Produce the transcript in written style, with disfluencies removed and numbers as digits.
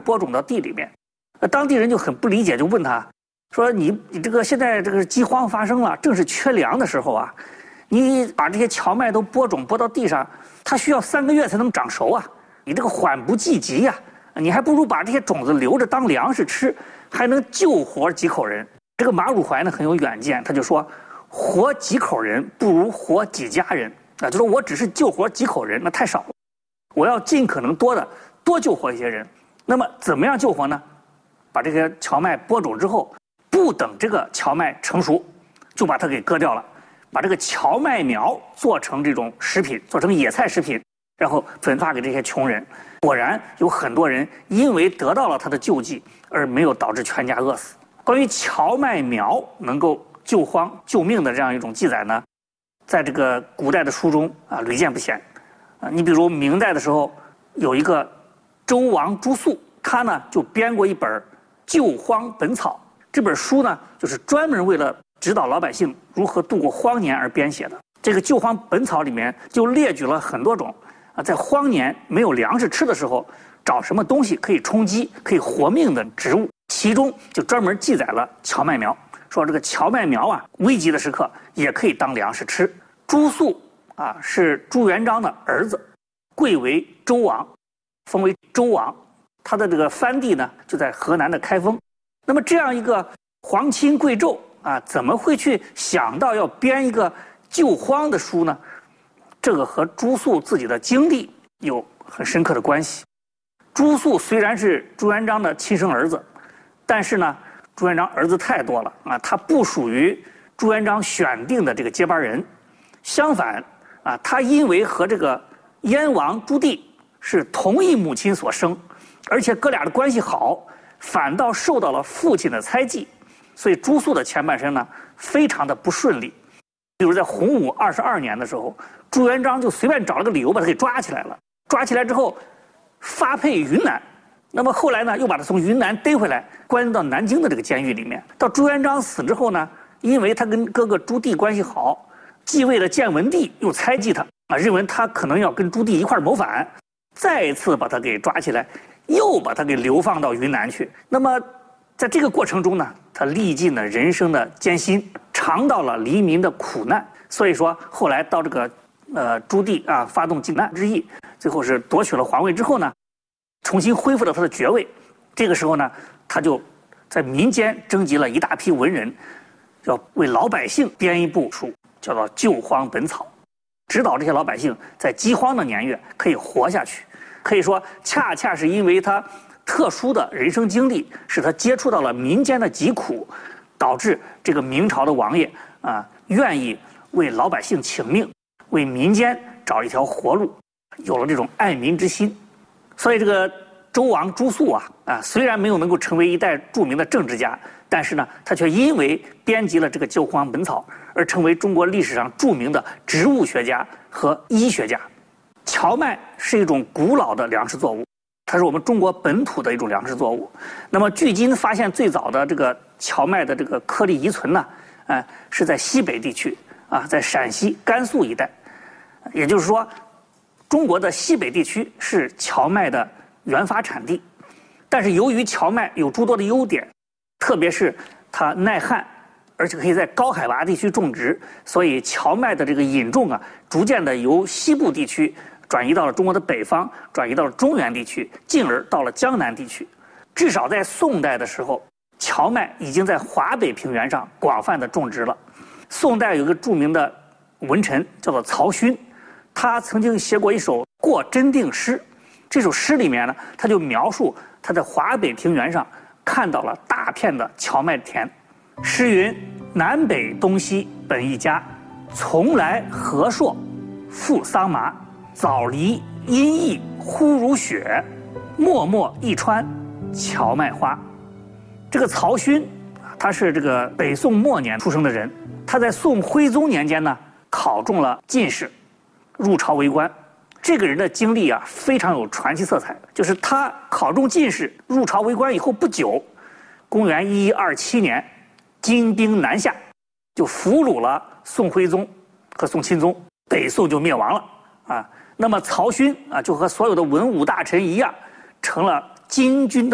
播种到地里面。当地人就很不理解，就问他说：“你这个现在这个饥荒发生了，正是缺粮的时候啊，你把这些荞麦都播种播到地上，它需要3个月才能长熟啊，你这个缓不济急呀，你还不如把这些种子留着当粮食吃，还能救活几口人。”这个马汝怀呢很有远见，他就说：“活几口人不如活几家人啊！就说我只是救活几口人，那太少了，我要尽可能多救活一些人。那么怎么样救活呢？把这个荞麦播种之后，不等这个荞麦成熟，就把它给割掉了，把这个荞麦苗做成这种食品，做成野菜食品，然后分发给这些穷人。果然有很多人因为得到了他的救济，而没有导致全家饿死。关于荞麦苗能够救荒救命的这样一种记载呢，在这个古代的书中啊屡见不鲜。你比如明代的时候，有一个周王朱肃，他呢就编过一本《救荒本草》。这本书呢，就是专门为了指导老百姓如何度过荒年而编写的。这个《救荒本草》里面就列举了很多种在荒年没有粮食吃的时候，找什么东西可以充饥、可以活命的植物。其中就专门记载了荞麦苗，说这个荞麦苗啊，危急的时刻也可以当粮食吃。朱肃啊是朱元璋的儿子，贵为周王，封为周王。他的这个藩地呢就在河南的开封。那么这样一个皇亲贵胄啊，怎么会去想到要编一个救荒的书呢？这个和朱肃自己的经历有很深刻的关系。朱肃虽然是朱元璋的亲生儿子，但是呢，朱元璋儿子太多了啊，他不属于朱元璋选定的这个接班人。相反啊，他因为和这个燕王朱棣是同一母亲所生，而且哥俩的关系好，反倒受到了父亲的猜忌，所以朱肃的前半生呢非常的不顺利。比如在洪武22年的时候，朱元璋就随便找了个理由把他给抓起来了。抓起来之后，发配云南。那么后来呢，又把他从云南逮回来，关到南京的这个监狱里面。到朱元璋死之后呢，因为他跟哥哥朱棣关系好，继位的建文帝又猜忌他啊，认为他可能要跟朱棣一块谋反，再一次把他给抓起来，又把他给流放到云南去。那么在这个过程中呢，他历尽了人生的艰辛，尝到了黎民的苦难。所以说后来到这个朱棣啊发动靖难之役，最后是夺取了皇位之后呢，重新恢复了他的爵位。这个时候呢，他就在民间征集了一大批文人，要为老百姓编一部书，叫做《救荒本草》，指导这些老百姓在饥荒的年月可以活下去。可以说，恰恰是因为他特殊的人生经历，使他接触到了民间的疾苦，导致这个明朝的王爷啊愿意为老百姓请命，为民间找一条活路，有了这种爱民之心。所以这个周王朱肃啊，虽然没有能够成为一代著名的政治家，但是呢，他却因为编辑了这个《救荒本草》而成为中国历史上著名的植物学家和医学家。荞麦是一种古老的粮食作物，它是我们中国本土的一种粮食作物。那么距今发现最早的这个荞麦的这个颗粒遗存呢，是在西北地区啊，在陕西、甘肃一带。也就是说，中国的西北地区是荞麦的原发产地。但是由于荞麦有诸多的优点，特别是它耐旱，而且可以在高海拔地区种植，所以荞麦的这个引种啊，逐渐的由西部地区转移到了中国的北方，转移到了中原地区，进而到了江南地区。至少在宋代的时候，荞麦已经在华北平原上广泛的种植了。宋代有一个著名的文臣叫做曹勋，他曾经写过一首《过真定诗》。这首诗里面呢，他就描述他在华北平原上看到了大片的荞麦田。诗云：南北东西本一家，从来和硕复桑麻。早离阴翳忽如雪，脉脉一川荞麦花。这个曹勋，他是这个北宋末年出生的人，他在宋徽宗年间呢考中了进士，入朝为官。这个人的经历啊非常有传奇色彩，就是他考中进士、入朝为官以后不久，公元1127年，金兵南下，就俘虏了宋徽宗和宋钦宗，北宋就灭亡了啊。那么曹勋啊，就和所有的文武大臣一样，成了金军的